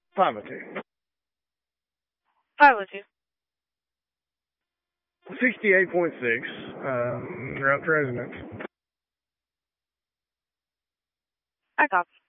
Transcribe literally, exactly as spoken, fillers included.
five oh two. five oh two. sixty-eight point six, uh, route to residence. I copy.